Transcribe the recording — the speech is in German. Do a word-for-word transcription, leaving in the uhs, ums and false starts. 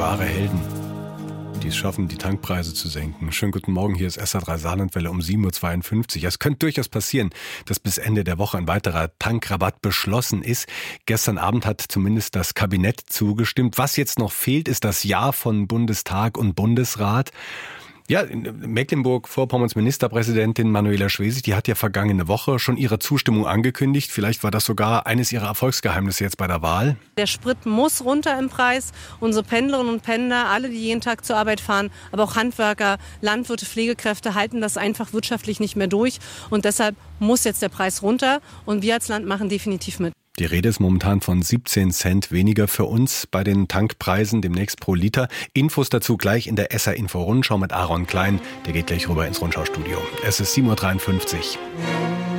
Wahre Helden, die es schaffen, die Tankpreise zu senken. Schönen guten Morgen, hier ist S R drei Saarlandwelle um sieben Uhr zweiundfünfzig. Es könnte durchaus passieren, dass bis Ende der Woche ein weiterer Tankrabatt beschlossen ist. Gestern Abend hat zumindest das Kabinett zugestimmt. Was jetzt noch fehlt, ist das Ja von Bundestag und Bundesrat. Ja, Mecklenburg-Vorpommerns Ministerpräsidentin Manuela Schwesig, die hat ja vergangene Woche schon ihre Zustimmung angekündigt. Vielleicht war das sogar eines ihrer Erfolgsgeheimnisse jetzt bei der Wahl. Der Sprit muss runter im Preis. Unsere Pendlerinnen und Pendler, alle, die jeden Tag zur Arbeit fahren, aber auch Handwerker, Landwirte, Pflegekräfte halten das einfach wirtschaftlich nicht mehr durch. Und deshalb muss jetzt der Preis runter. Und wir als Land machen definitiv mit. Die Rede ist momentan von siebzehn Cent weniger für uns bei den Tankpreisen, demnächst pro Liter. Infos dazu gleich in der S R-Info-Rundschau mit Aaron Klein. Der geht gleich rüber ins Rundschaustudio. Es ist sieben Uhr dreiundfünfzig.